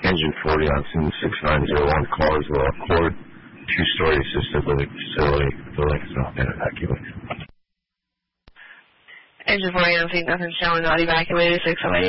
engine 40 on 6901 call as well. Cord, 2-story assisted living facility. Building has not been evacuated. Engine 40 on scene, nothing showing, not evacuated, 608.